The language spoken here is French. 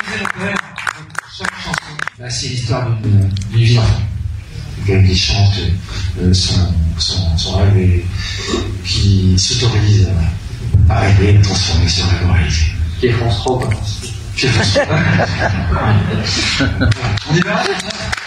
Chaque chanson, bah, c'est l'histoire d'une vie d'enfant. Quelqu'un qui chante son rêve et qui s'autorise à rêver, à transformer son rêve en réalité. Qui est France 3, quoi. On y va.